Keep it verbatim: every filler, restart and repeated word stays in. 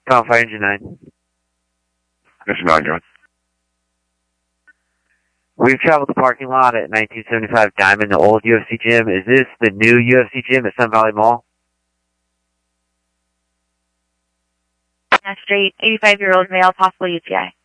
Call Fire Engine nine. This is nine, John. We've traveled the parking lot at nineteen seventy-five Diamond, the old U F C gym. Is this the new U F C gym at Sun Valley Mall? Street, eighty-five-year-old male, possible U T I.